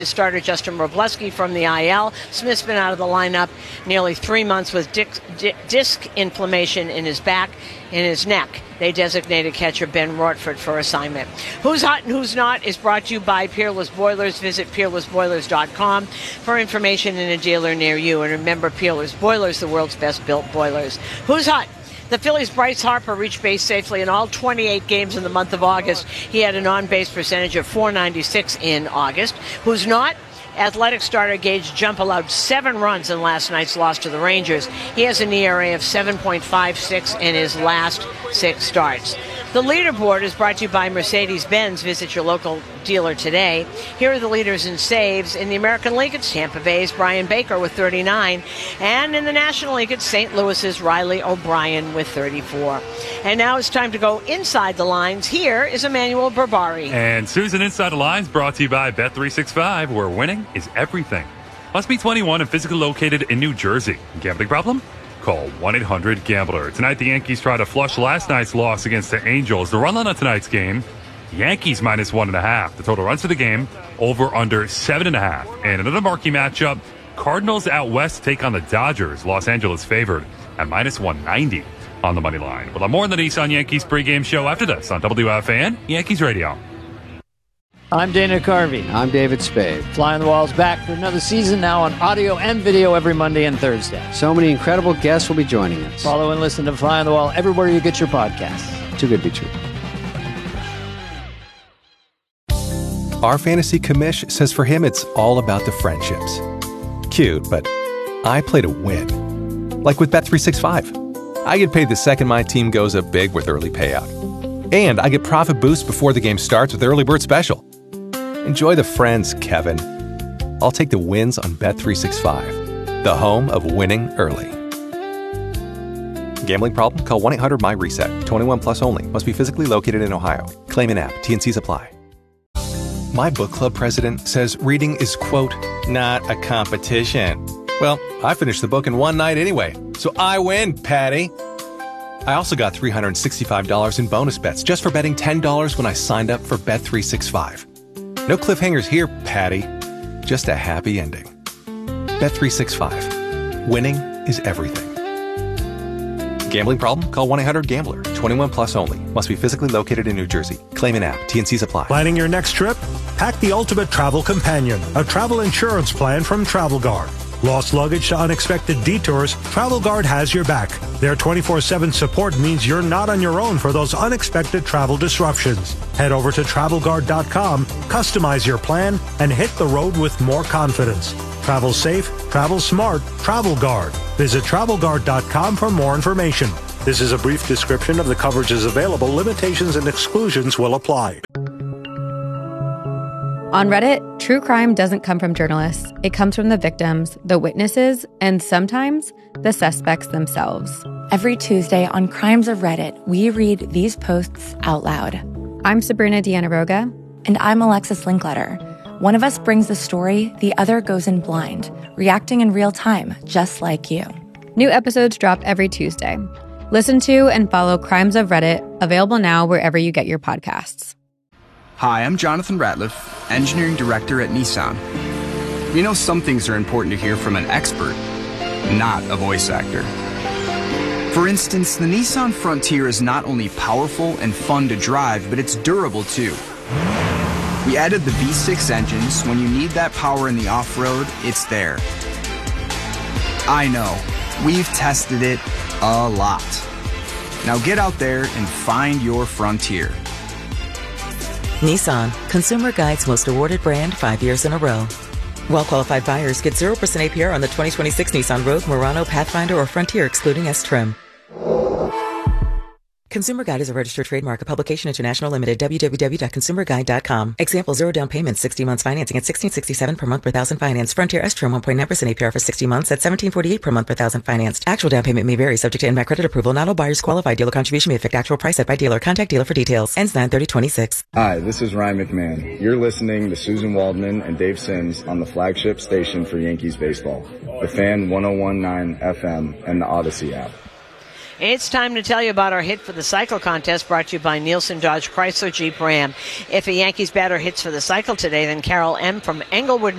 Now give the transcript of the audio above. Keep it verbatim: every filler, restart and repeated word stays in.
Starter Justin Robleski from the I L. Smith's been out of the lineup nearly three months with disc, disc inflammation in his back and his neck. They designated catcher Ben Rortford for assignment. Who's hot and who's not is brought to you by Peerless Boilers. Visit peerless boilers dot com for information in a dealer near you. And remember, Peerless Boilers, the world's best built boilers. Who's hot? The Phillies' Bryce Harper reached base safely in all twenty-eight games in the month of August. He had an on-base percentage of four ninety-six in August. Who's not? Athletic starter Gage Jump allowed seven runs in last night's loss to the Rangers. He has an E R A of seven point five six in his last six starts. The leaderboard is brought to you by Mercedes-Benz. Visit your local dealer today. Here are the leaders in saves. In the American League, it's Tampa Bay's Brian Baker with thirty-nine. And in the National League, it's Saint Louis's Riley O'Brien with thirty-four. And now it's time to go inside the lines. Here is Emmanuel Berbari. And Susan, Inside the Lines, brought to you by Bet three sixty-five, where winning is everything. Must be twenty-one and physically located in New Jersey. Gambling problem? Call one eight hundred gambler. Tonight, the Yankees try to flush last night's loss against the Angels. The run line on tonight's game, Yankees minus one and a half. The total runs for the game, over under seven and a half. And another marquee matchup, Cardinals out west take on the Dodgers. Los Angeles favored at minus one ninety on the money line. We'll have more on the Nissan Yankees pregame show after this on W F A N Yankees Radio. I'm Dana Carvey. I'm David Spade. Fly on the Wall's back for another season now on audio and video every Monday and Thursday. So many incredible guests will be joining us. Follow and listen to Fly on the Wall everywhere you get your podcasts. Too good to be true. Our fantasy commish says for him it's all about the friendships. Cute, but I play to win. Like with Bet three sixty-five. I get paid the second my team goes up big with early payout. And I get profit boost before the game starts with Early Bird Special. Enjoy the friends, Kevin. I'll take the wins on Bet three sixty-five, the home of winning early. Gambling problem? Call one eight hundred M Y reset. twenty-one plus only. Must be physically located in Ohio. Claim in app. T and C's apply. My book club president says reading is, quote, not a competition. Well, I finished the book in one night anyway, so I win, Patty. I also got three hundred sixty-five dollars in bonus bets just for betting ten dollars when I signed up for Bet three sixty-five. No cliffhangers here, Patty. Just a happy ending. Bet three sixty-five. Winning is everything. Gambling problem? Call one eight hundred gambler. twenty-one plus only. Must be physically located in New Jersey. Claim in app. T and C's apply. Planning your next trip? Pack the Ultimate Travel Companion, a travel insurance plan from Travel Guard. Lost luggage to unexpected detours, Travel Guard has your back. Their twenty-four seven support means you're not on your own for those unexpected travel disruptions. Head over to travel guard dot com, customize your plan, and hit the road with more confidence. Travel safe, travel smart, Travel Guard. Visit travel guard dot com for more information. This is a brief description of the coverages available. Limitations and exclusions will apply. On Reddit, true crime doesn't come from journalists. It comes from the victims, the witnesses, and sometimes the suspects themselves. Every Tuesday on Crimes of Reddit, we read these posts out loud. I'm Sabrina Dianaroga. And I'm Alexis Linkletter. One of us brings the story, the other goes in blind, reacting in real time, just like you. New episodes drop every Tuesday. Listen to and follow Crimes of Reddit, available now wherever you get your podcasts. Hi, I'm Jonathan Ratliff, Engineering Director at Nissan. We know some things are important to hear from an expert, not a voice actor. For instance, the Nissan Frontier is not only powerful and fun to drive, but it's durable too. We added the V six engines. When you need that power in the off-road, it's there. I know, we've tested it a lot. Now get out there and find your Frontier. Nissan, Consumer Guide's most awarded brand five years in a row. Well-qualified buyers get zero percent A P R on the twenty twenty-six Nissan Rogue, Murano, Pathfinder, or Frontier, excluding S-Trim. Consumer Guide is a registered trademark, a publication international limited, w w w dot consumer guide dot com. Example, zero down payment, sixty months financing at sixteen sixty-seven per month per thousand financed. Frontier S-Trim, one point nine percent A P R for sixty months at seventeen forty-eight per month per thousand financed. Actual down payment may vary, subject to in-back credit approval. Not all buyers qualify. Dealer contribution may affect actual price set by dealer. Contact dealer for details. Ends nine thirty twenty-six. Hi, this is Ryan McMahon. You're listening to Susan Waldman and Dave Sims on the flagship station for Yankees baseball, the Fan one oh one point nine F M and the Odyssey app. It's time to tell you about our Hit for the Cycle contest brought to you by Nielsen Dodge Chrysler Jeep Ram. If a Yankees batter hits for the cycle today, then Carol M. from Englewood,